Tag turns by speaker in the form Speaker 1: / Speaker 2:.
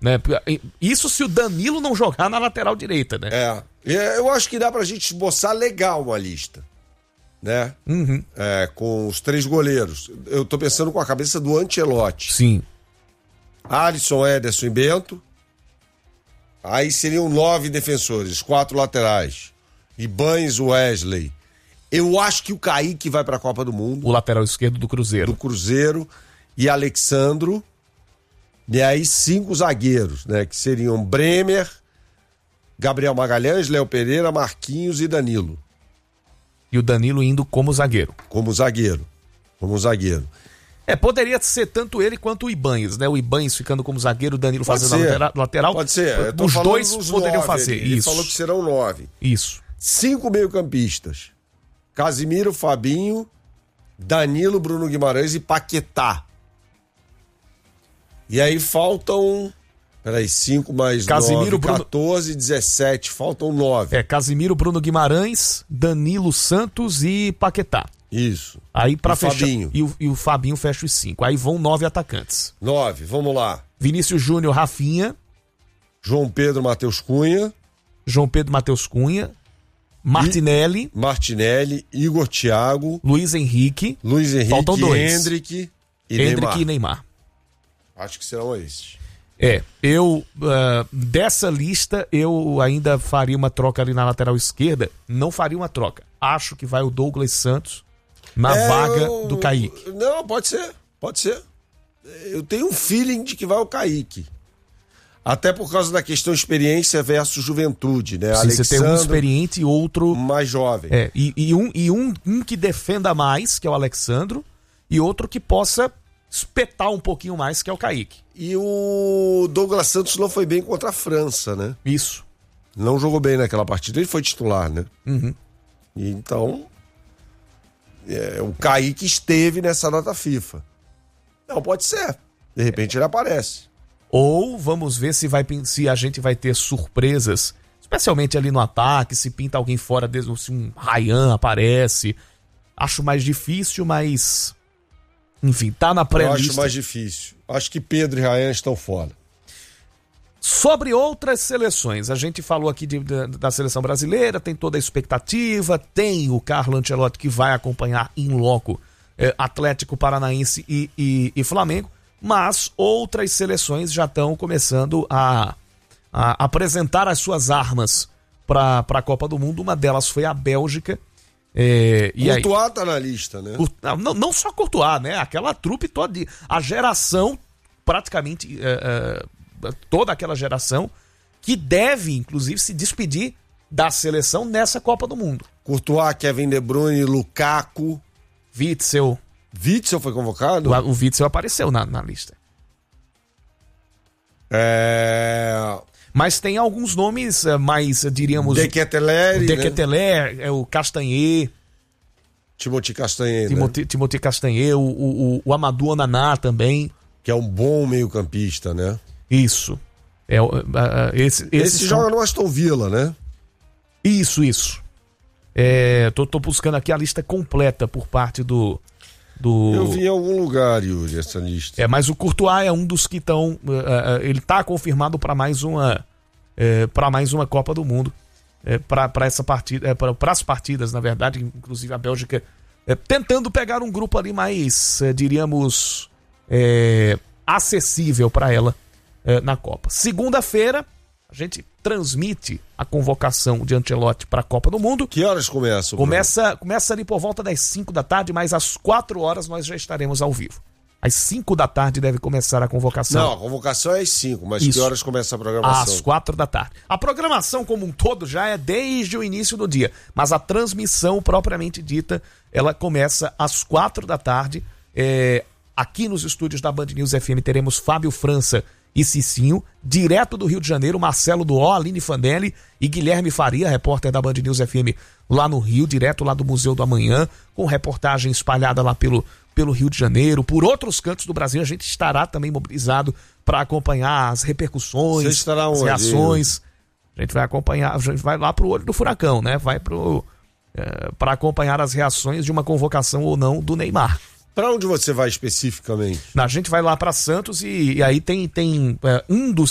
Speaker 1: né? Isso se o Danilo não jogar na lateral direita, né?
Speaker 2: Eu acho que dá pra gente esboçar legal uma lista, né?
Speaker 1: Uhum.
Speaker 2: Com os 3 goleiros. Eu tô pensando com a cabeça do Ancelotti.
Speaker 1: Sim.
Speaker 2: Alisson, Ederson e Bento. Aí seriam 9 defensores, 4 laterais. Ibañez, Wesley. Eu acho que o Kaique vai pra Copa do Mundo.
Speaker 1: O lateral esquerdo do Cruzeiro.
Speaker 2: Do Cruzeiro. E Alexandro. E aí 5 zagueiros, né? Que seriam Bremer, Gabriel Magalhães, Léo Pereira, Marquinhos e Danilo.
Speaker 1: E o Danilo indo como zagueiro.
Speaker 2: Como zagueiro.
Speaker 1: Poderia ser tanto ele quanto o Ibañez, né? O Ibañez ficando como zagueiro, o Danilo fazendo a lateral.
Speaker 2: Pode ser.
Speaker 1: Os dois poderiam fazer isso.
Speaker 2: Ele falou que serão 9.
Speaker 1: Isso.
Speaker 2: 5 meio-campistas. Casimiro, Fabinho, Danilo, Bruno Guimarães e Paquetá. E aí faltam... 5 mais
Speaker 1: Casimiro,
Speaker 2: 9, 14, 17. Faltam 9.
Speaker 1: Casimiro, Bruno Guimarães, Danilo Santos e Paquetá.
Speaker 2: Isso.
Speaker 1: Aí para fechar.
Speaker 2: Fabinho.
Speaker 1: E o Fabinho fecha os 5. Aí vão 9 atacantes.
Speaker 2: 9, vamos lá.
Speaker 1: Vinícius Júnior, Rafinha.
Speaker 2: João Pedro, Matheus Cunha.
Speaker 1: Martinelli,
Speaker 2: Igor Thiago,
Speaker 1: Luiz Henrique,
Speaker 2: faltam 2.
Speaker 1: Hendrick e Neymar.
Speaker 2: Acho que serão esses.
Speaker 1: Eu dessa lista eu ainda faria uma troca ali na lateral esquerda. Não faria uma troca. Acho que vai o Douglas Santos na vaga do Kaique.
Speaker 2: Não, pode ser. Eu tenho um feeling de que vai o Kaique. Até por causa da questão experiência versus juventude, né?
Speaker 1: Sim, você tem um experiente e outro
Speaker 2: mais jovem.
Speaker 1: Um que defenda mais, que é o Alexandro, e outro que possa espetar um pouquinho mais, que é o Kaique.
Speaker 2: E o Douglas Santos não foi bem contra a França, né?
Speaker 1: Isso.
Speaker 2: Não jogou bem naquela partida, ele foi titular, né?
Speaker 1: Uhum.
Speaker 2: E então, o Kaique esteve nessa data FIFA. Não, pode ser. De repente ele aparece.
Speaker 1: Ou vamos ver se a gente vai ter surpresas, especialmente ali no ataque, se pinta alguém fora, se um Ryan aparece. Acho mais difícil, mas... Enfim, tá na pré-lista.
Speaker 2: Eu acho mais difícil. Acho que Pedro e Ryan estão fora.
Speaker 1: Sobre outras seleções, a gente falou aqui da seleção brasileira, tem toda a expectativa, tem o Carlo Ancelotti que vai acompanhar in loco Atlético Paranaense e Flamengo, mas outras seleções já estão começando a apresentar as suas armas para a Copa do Mundo. Uma delas foi a Bélgica.
Speaker 2: Courtois tá na lista, né?
Speaker 1: Não só Courtois, né? Aquela trupe toda, a geração, praticamente toda aquela geração, que deve, inclusive, se despedir da seleção nessa Copa do Mundo.
Speaker 2: Courtois, Kevin De Bruyne, Lukaku,
Speaker 1: Witzel.
Speaker 2: Witzel foi convocado?
Speaker 1: O Witzel apareceu na lista. Mas tem alguns nomes mais, diríamos...
Speaker 2: De
Speaker 1: Ketelaere, né? O Castanhe.
Speaker 2: Timothy Castanhe,
Speaker 1: Timothy Castanhe, o Amadou Onaná também.
Speaker 2: Que é um bom meio-campista, né?
Speaker 1: Isso.
Speaker 2: Esse joga no Aston Villa, né?
Speaker 1: Isso. Tô buscando aqui a lista completa por parte do...
Speaker 2: Eu vi em algum lugar, Yuri, essa lista.
Speaker 1: Mas o Courtois é um dos que estão... ele está confirmado para mais uma Copa do Mundo. Para essa partida, para as partidas, na verdade, inclusive a Bélgica tentando pegar um grupo ali mais, diríamos, acessível para ela na Copa. Segunda-feira, a gente transmite a convocação de Ancelotti para a Copa do Mundo.
Speaker 2: Que horas começa?
Speaker 1: Começa ali por volta das 5 da tarde, mas às 4 horas nós já estaremos ao vivo. Às 5 da tarde deve começar a convocação.
Speaker 2: Não, a convocação é às 5, mas que horas começa a programação?
Speaker 1: Às 4 da tarde. A programação como um todo já é desde o início do dia, mas a transmissão propriamente dita, ela começa às 4 da tarde. Aqui nos estúdios da Band News FM teremos Fábio França e Cicinho, direto do Rio de Janeiro, Marcelo Duó, Aline Fandelli e Guilherme Faria, repórter da Band News FM lá no Rio, direto lá do Museu do Amanhã, com reportagem espalhada lá pelo Rio de Janeiro, por outros cantos do Brasil. A gente estará também mobilizado para acompanhar as repercussões, as reações. A gente vai acompanhar, a gente vai lá pro olho do furacão, né? Vai para acompanhar as reações de uma convocação ou não do Neymar.
Speaker 2: Para onde você vai especificamente?
Speaker 1: A gente vai lá para Santos e aí tem um dos